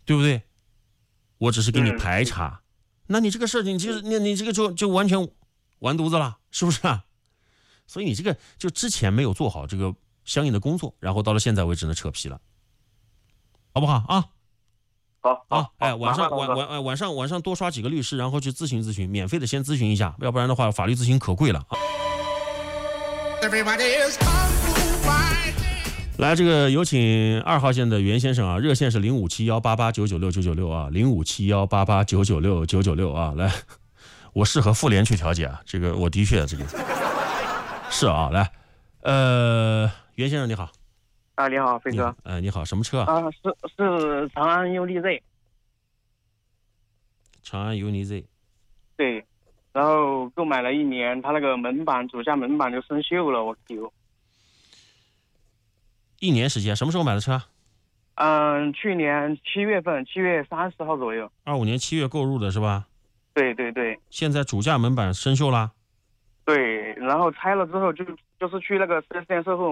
对不对？我只是给你排查，那你这个事情其实你这个就完全完犊子了，是不是啊？所以你这个就之前没有做好这个相应的工作，然后到了现在为止呢扯皮了，好不好啊？ 好， 哎，晚上多刷几个律师，然后去咨询，免费的先咨询一下，要不然的话法律咨询可贵了啊。来，这个有请2号线的袁先生啊，热线是057188996996啊，057188996996啊。来，我适合妇联去调解啊，这个我的确这个是啊。来，袁先生你好。 啊，你好，飞哥。 你好，什么车啊？ 是长安优力 Z。 长安优尼 Z。 对，然后购买了1年，它那个主驾门板就生锈了，我丢。 1年时间，什么时候买的车？ 去年7月份，7月30号左右。 25年7月购入的是吧？ 对。 现在主驾门板生锈了。 对，然后拆了之后就是去那个4S店售后